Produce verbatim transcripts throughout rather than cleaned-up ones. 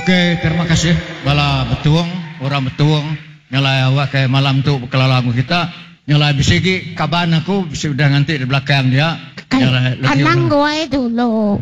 Oke, terima kasih bala betuang, orang betuang nyalai awak ke malam tu kelalamu kita. Nyalai bisigi kaban aku bisa udah nanti di belakang dia. Anang gue dulu.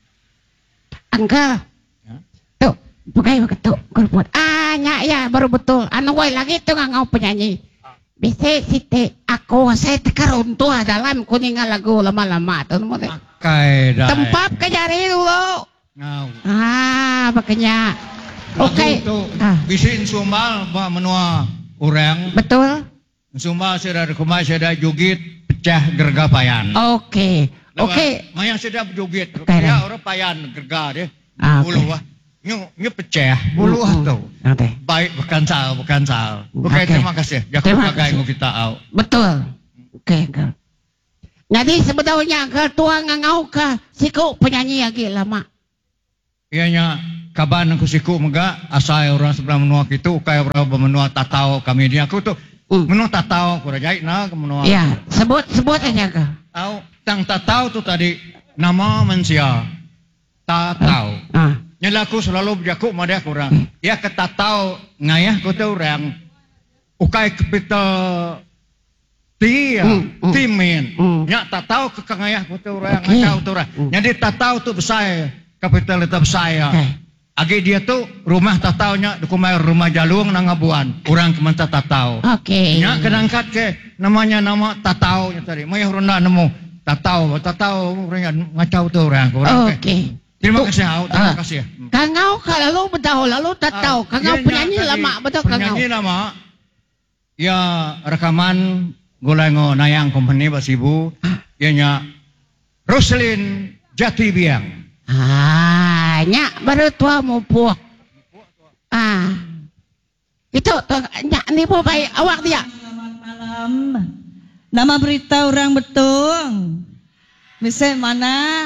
Angga. Tuh, pakai begitu keruput. Ah, nya ya baru betul. Anu gue lagi tuh ngau penyanyi. Bisa siti aku saya tekarun tua dalam kuningan lagu lama-lama tuh. Tempat kejari dulu. Ngau. Ah, makanya. Oke. Ah. Bisin sumbal menua orang. Betul. Sumbal sudah kumai sudah jugit pecah gerga payan. Oke. Oke. Mayang sudah jugit. Okay. Ya orang payan gerga deh. Ah, bulu wah. Nyu nyu pecah bulu wah tuh. Oke. Baik bukan sal, bukan sal. Oke, Okay. terima kasih. Jaga pakai kita au. Betul. Oke, okay, jadi sebetulnya ketua ngangau ke siku penyanyi lagi lama. Ianya kaban aku siku mega asal orang sebelah menua itu kayak orang menua tatau kami dia aku tuh mm. menua tatau aku rajai na ke menua. Iya, sebut sebut aja ke. Tahu tang tatau tuh tadi nama manusia tatau. Ah. ah. Nyala aku selalu berjaku sama dia kurang. Mm. Ya ke tatau ngayah aku tuh orang ukai kapital Tia, mm, mm, timin. Mm. Nya tatau ke ngayah aku tuh orang okay. Ngayah tuh orang. Mm. Jadi tatau tuh besar. Kapital tetap saya. Okay. Agi dia tuh rumah tataunya dukumai rumah jalung nangabuan. Orang kementar tatau. Oke. Okay. Nya kenangkat ke namanya nama tatau nya tadi. Mayah ronda nemu tatau, tatau orang ngacau tuh orang. Oke. Okay. Terima kasih, au. Terima uh, kasih. Kangau kalau betul lalu tatau. Uh, Kangau penyanyi lama betul kangau. Penyanyi lama. Ya rekaman Golengo Nayang Company Basibu. Ianya Roslin Jatibiang. Ah, nyak baru tua mupuk. Ah, itu nyak ni pun baik awak dia. Selamat malam. Nama berita orang betung. Bisa mana?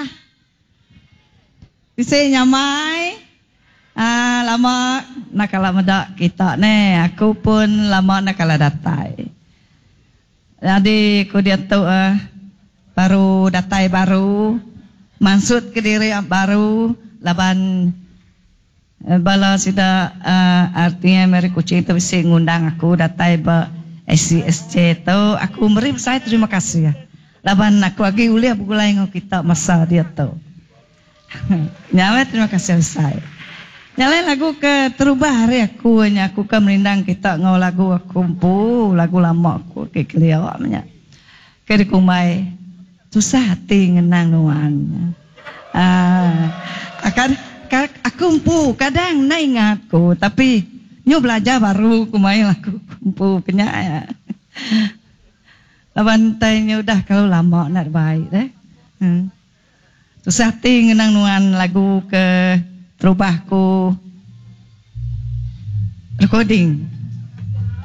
Bisa nyamai. Ah, lama nakala medak kita ne. Aku pun lama nakala datai. Jadi aku dia tu uh, baru datai baru. Maksud ke diri yang baru laban eh, bala sudah uh, artinya mereka cerita bisa ngundang aku datai ba S C S C tu aku beri saya terima kasih ya laban aku lagi uliah begulai ngau kita masa dia tu nyawa terima kasih saya nyalai lagu ke terubah hari aku nya aku ke merindang kita ngau lagu aku kumpu lagu lama aku ke keliawaknya ke dikumai susah hati ngenang nuan. Ah, akan aku empu kadang na ingatku tapi nyu belajar baru kumai lagu empu kenya ya. Labantainya udah kalau lama nak baik deh. Hmm. Susah hati ngenang nuan lagu ke terubahku recording.